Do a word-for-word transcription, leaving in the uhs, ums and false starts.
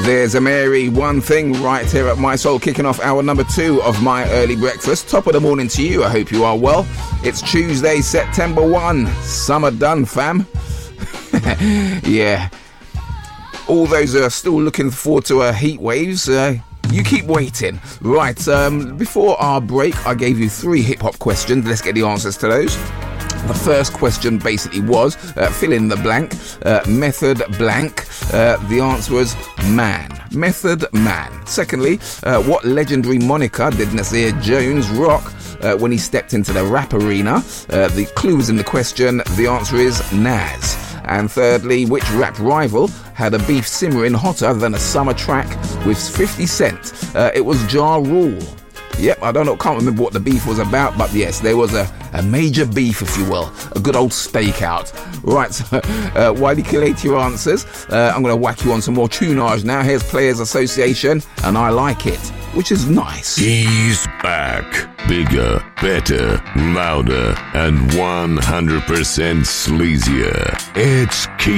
There's a Mary, One Thing right here at My Soul, kicking off hour number two of my early breakfast. Top of the morning to you. I hope you are well. It's Tuesday, September first. Summer done, fam. Yeah. All those who are still looking forward to uh, heat waves, uh, you keep waiting. Right, um, before our break, I gave you three hip-hop questions. Let's get the answers to those. The first question basically was, uh, fill in the blank, uh, method blank. Uh, the answer was man. Method man. Secondly, uh, what legendary moniker did Nasir Jones rock uh, when he stepped into the rap arena? Uh, the clues in the question, the answer is Nas. And thirdly, which rap rival had a beef simmering hotter than a summer track with fifty cent? Uh, it was Ja Rule. Yep, I don't know, can't remember what the beef was about, but yes, there was a, a major beef, if you will. A good old stakeout. Right, so, uh, while you collate your answers, uh, I'm going to whack you on some more tunage now. Here's Players Association, and I Like It, which is nice. He's back. Bigger, better, louder, and one hundred percent sleazier. It's Keith.